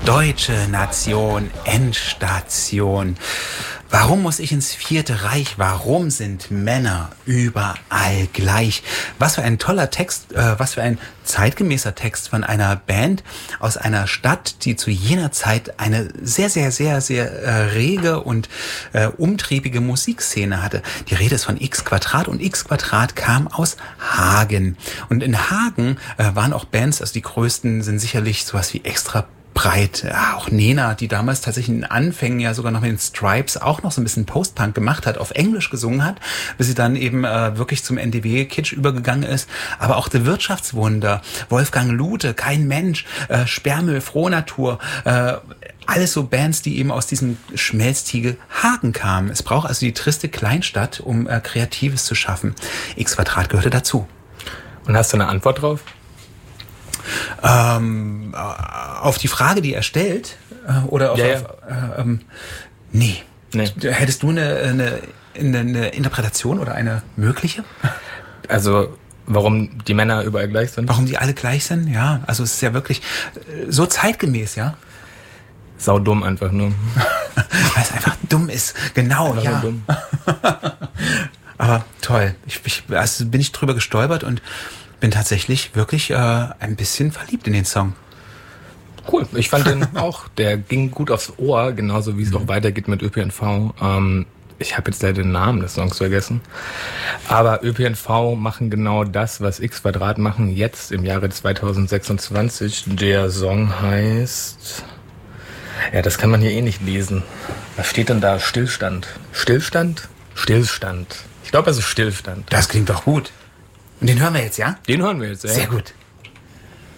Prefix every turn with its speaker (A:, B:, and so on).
A: Deutsche Nation, Endstation. Warum muss ich ins Vierte Reich? Warum sind Männer überall gleich? Was für ein toller Text, was für ein zeitgemäßer Text von einer Band aus einer Stadt, die zu jener Zeit eine sehr, sehr, sehr, sehr rege und umtriebige Musikszene hatte. Die Rede ist von X-Quadrat und X-Quadrat kam aus Hagen. Und in Hagen waren auch Bands, also die größten sind sicherlich sowas wie Extra Breit, auch Nena, die damals tatsächlich in den Anfängen ja sogar noch mit den Stripes auch noch so ein bisschen Post-Punk gemacht hat, auf Englisch gesungen hat, bis sie dann eben wirklich zum NDW-Kitsch übergegangen ist. Aber auch The Wirtschaftswunder, Wolfgang Lute, Kein Mensch, Sperrmüll, Frohnatur, alles so Bands, die eben aus diesem Schmelztiegel Hagen kamen. Es braucht also die triste Kleinstadt, um Kreatives zu schaffen. X-Quadrat gehörte dazu.
B: Und hast du eine Antwort drauf?
A: Auf die Frage, die er stellt, oder auf, nee. Hättest du eine Interpretation oder eine mögliche?
B: Also, warum die Männer überall gleich sind?
A: Warum die alle gleich sind? Ja, also es ist ja wirklich so zeitgemäß, ja?
B: Saudumm einfach nur.
A: Weil es einfach dumm ist, genau, einfach ja. So dumm. Aber toll. Also bin ich drüber gestolpert und bin tatsächlich wirklich ein bisschen verliebt in den Song.
B: Cool, ich fand den auch, der ging gut aufs Ohr, genauso wie es auch weitergeht mit ÖPNV. Ich habe jetzt leider den Namen des Songs vergessen. Aber ÖPNV machen genau das, was X-Quadrat machen, jetzt im Jahre 2026. Der Song heißt... Ja, das kann man hier eh nicht lesen. Was steht denn da? Stillstand. Stillstand? Stillstand. Ich glaube, es ist Stillstand.
A: Das klingt doch gut. Und den hören wir jetzt, ja?
B: Den hören wir jetzt, ja.
A: Sehr gut.